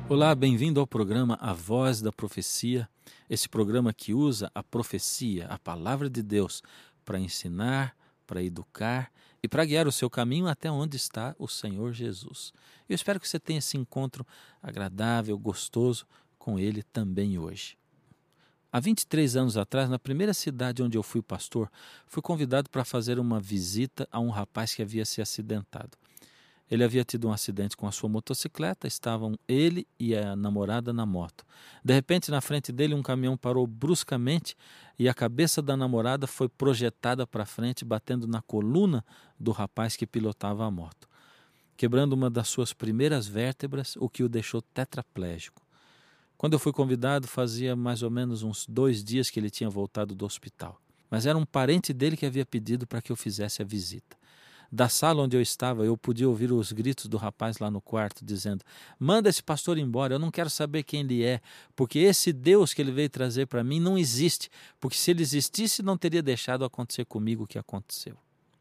Olá, bem-vindo ao programa A Voz da Profecia, esse programa que usa a profecia, a palavra de Deus, para ensinar, para educar e para guiar o seu caminho até onde está o Senhor Jesus. Eu espero que você tenha esse encontro agradável, gostoso com Ele também hoje. Há 23 anos atrás, na primeira cidade onde eu fui pastor, fui convidado para fazer uma visita a um rapaz que havia se acidentado. Ele havia tido um acidente com a sua motocicleta, estavam ele e a namorada na moto. De repente, na frente dele, um caminhão parou bruscamente e a cabeça da namorada foi projetada para frente, batendo na coluna do rapaz que pilotava a moto, quebrando uma das suas primeiras vértebras, o que o deixou tetraplégico. Quando eu fui convidado, fazia mais ou menos uns 2 dias que ele tinha voltado do hospital. Mas era um parente dele que havia pedido para que eu fizesse a visita. Da sala onde eu estava, eu podia ouvir os gritos do rapaz lá no quarto, dizendo: manda esse pastor embora, eu não quero saber quem ele é, porque esse Deus que ele veio trazer para mim não existe, porque se ele existisse, não teria deixado acontecer comigo o que aconteceu.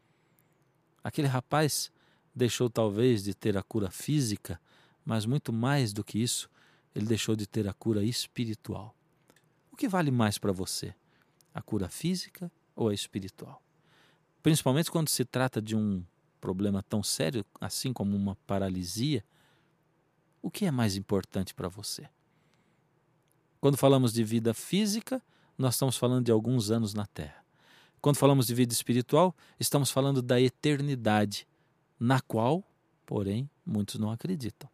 Aquele rapaz deixou talvez de ter a cura física, mas muito mais do que isso, ele deixou de ter a cura espiritual. O que vale mais para você? A cura física ou a espiritual? Principalmente quando se trata de um problema tão sério, assim como uma paralisia, o que é mais importante para você? Quando falamos de vida física, nós estamos falando de alguns anos na Terra. Quando falamos de vida espiritual, estamos falando da eternidade, na qual, porém, muitos não acreditam.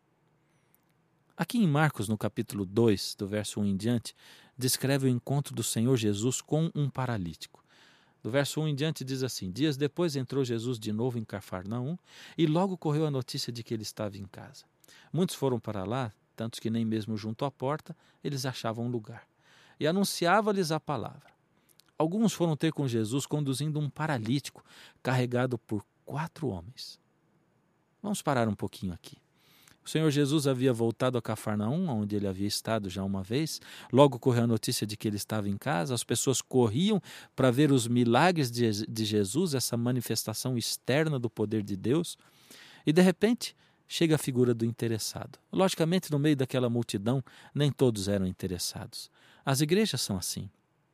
Aqui em Marcos, no capítulo 2, do verso 1 em diante, descreve o encontro do Senhor Jesus com um paralítico. Do verso 1 em diante diz assim: dias depois entrou Jesus de novo em Cafarnaum e logo correu a notícia de que ele estava em casa. Muitos foram para lá, tantos que nem mesmo junto à porta eles achavam lugar. E anunciava-lhes a palavra. Alguns foram ter com Jesus conduzindo um paralítico carregado por 4 homens. Vamos parar um pouquinho aqui. O Senhor Jesus havia voltado a Cafarnaum, onde ele havia estado já uma vez. Logo correu a notícia de que ele estava em casa. As pessoas corriam para ver os milagres de Jesus, essa manifestação externa do poder de Deus. E, de repente, chega a figura do interessado. Logicamente, no meio daquela multidão, nem todos eram interessados. As igrejas são assim.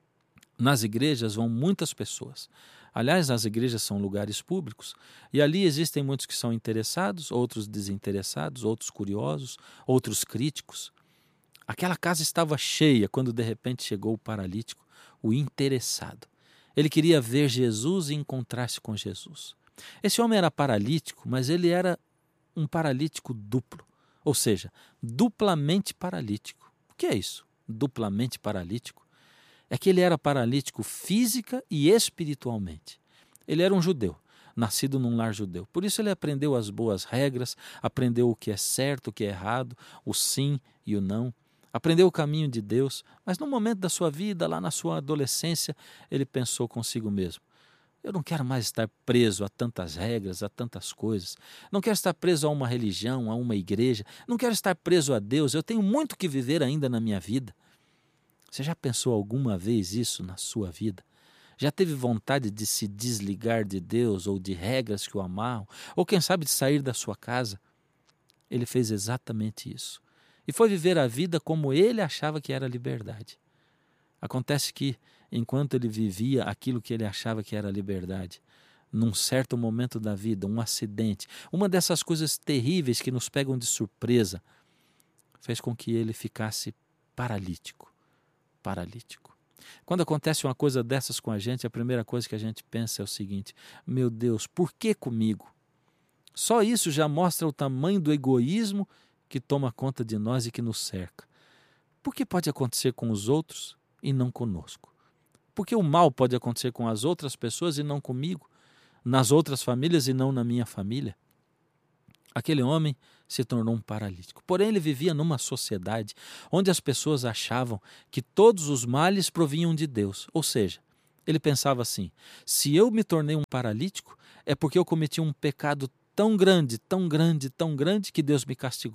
Nas igrejas vão muitas pessoas. Aliás, as igrejas são lugares públicos e ali existem muitos que são interessados, outros desinteressados, outros curiosos, outros críticos. Aquela casa estava cheia quando de repente chegou o paralítico, o interessado. Ele queria ver Jesus e encontrar-se com Jesus. Esse homem era paralítico, mas ele era um paralítico duplo, ou seja, duplamente paralítico. O que é isso? Duplamente paralítico? É que ele era paralítico física e espiritualmente. Ele era um judeu, nascido num lar judeu. Por isso ele aprendeu as boas regras, aprendeu o que é certo, o que é errado, o sim e o não. Aprendeu o caminho de Deus, mas no momento da sua vida, lá na sua adolescência, ele pensou consigo mesmo: eu não quero mais estar preso a tantas regras, a tantas coisas. Não quero estar preso a uma religião, a uma igreja. Não quero estar preso a Deus. Eu tenho muito que viver ainda na minha vida. Você já pensou alguma vez isso na sua vida? Já teve vontade de se desligar de Deus ou de regras que o amarram? Ou quem sabe de sair da sua casa? Ele fez exatamente isso. E foi viver a vida como ele achava que era liberdade. Acontece que, enquanto ele vivia aquilo que ele achava que era liberdade, num certo momento da vida, um acidente, uma dessas coisas terríveis que nos pegam de surpresa, fez com que ele ficasse paralítico. Quando acontece uma coisa dessas com a gente, a primeira coisa que a gente pensa é o seguinte: meu Deus, por que comigo? Só isso já mostra o tamanho do egoísmo que toma conta de nós e que nos cerca. Por que pode acontecer com os outros e não conosco? Por que o mal pode acontecer com as outras pessoas e não comigo? Nas outras famílias e não na minha família? Aquele homem se tornou um paralítico. Porém, ele vivia numa sociedade onde as pessoas achavam que todos os males provinham de Deus. Ou seja, ele pensava assim: se eu me tornei um paralítico, é porque eu cometi um pecado tão grande, tão grande, tão grande que Deus me castigou.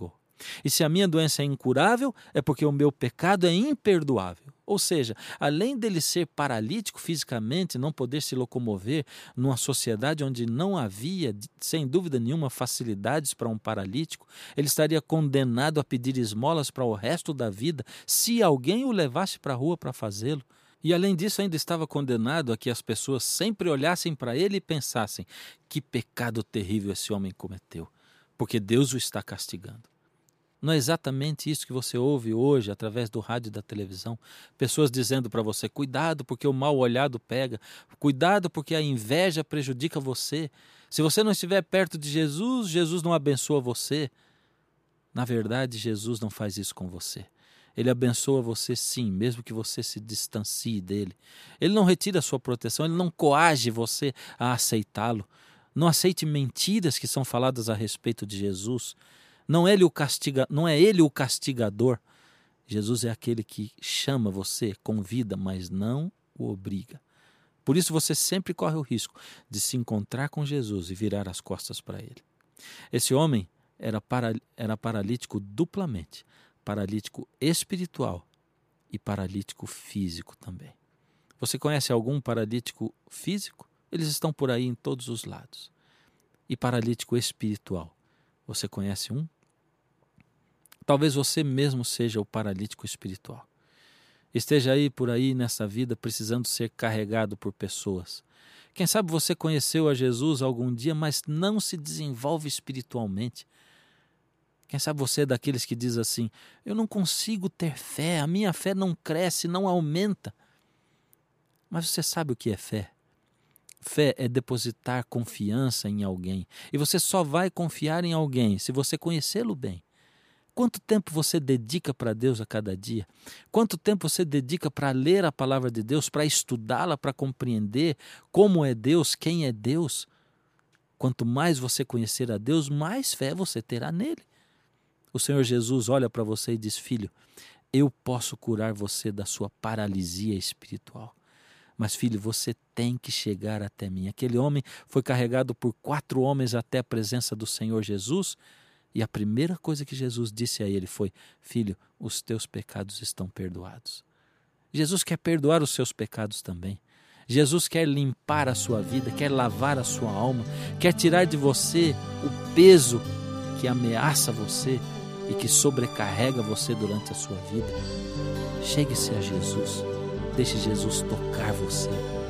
E se a minha doença é incurável, é porque o meu pecado é imperdoável. Ou seja, além dele ser paralítico fisicamente, não poder se locomover numa sociedade onde não havia, sem dúvida nenhuma, facilidades para um paralítico, ele estaria condenado a pedir esmolas para o resto da vida se alguém o levasse para a rua para fazê-lo. E além disso, ainda estava condenado a que as pessoas sempre olhassem para ele e pensassem: que pecado terrível esse homem cometeu, porque Deus o está castigando. Não é exatamente isso que você ouve hoje através do rádio e da televisão? Pessoas dizendo para você: cuidado porque o mal olhado pega, cuidado porque a inveja prejudica você. Se você não estiver perto de Jesus, Jesus não abençoa você. Na verdade, Jesus não faz isso com você. Ele abençoa você sim, mesmo que você se distancie dele. Ele não retira a sua proteção, ele não coage você a aceitá-lo. Não aceite mentiras que são faladas a respeito de Jesus. Não é ele o castigador. Jesus é aquele que chama você, convida, mas não o obriga. Por isso você sempre corre o risco de se encontrar com Jesus e virar as costas para ele. Esse homem era paralítico duplamente, paralítico espiritual e paralítico físico também. Você conhece algum paralítico físico? Eles estão por aí em todos os lados. E paralítico espiritual? Você conhece um? Talvez você mesmo seja o paralítico espiritual. Esteja aí por aí nessa vida precisando ser carregado por pessoas. Quem sabe você conheceu a Jesus algum dia, mas não se desenvolve espiritualmente. Quem sabe você é daqueles que diz assim: eu não consigo ter fé, a minha fé não cresce, não aumenta. Mas você sabe o que é fé? Fé é depositar confiança em alguém. E você só vai confiar em alguém se você conhecê-lo bem. Quanto tempo você dedica para Deus a cada dia? Quanto tempo você dedica para ler a palavra de Deus, para estudá-la, para compreender como é Deus, quem é Deus? Quanto mais você conhecer a Deus, mais fé você terá nele. O Senhor Jesus olha para você e diz: filho, eu posso curar você da sua paralisia espiritual. Mas, filho, você tem que chegar até mim. Aquele homem foi carregado por 4 homens até a presença do Senhor Jesus. E a primeira coisa que Jesus disse a ele foi: filho, os teus pecados estão perdoados. Jesus quer perdoar os seus pecados também. Jesus quer limpar a sua vida, quer lavar a sua alma, quer tirar de você o peso que ameaça você e que sobrecarrega você durante a sua vida. Chegue-se a Jesus. Deixe Jesus tocar você.